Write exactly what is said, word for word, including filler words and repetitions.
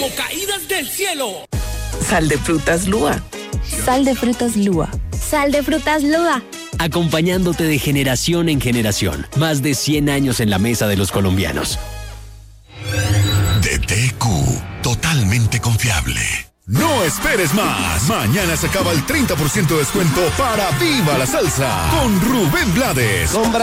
caídas del cielo. Sal de frutas Lua. Sal de frutas Lua. Sal de frutas Lua. Acompañándote de generación en generación. Más de cien años en la mesa de los colombianos. D T Q, totalmente confiable. No esperes más. Mañana se acaba el treinta por ciento de descuento para Viva la Salsa con Rubén Blades.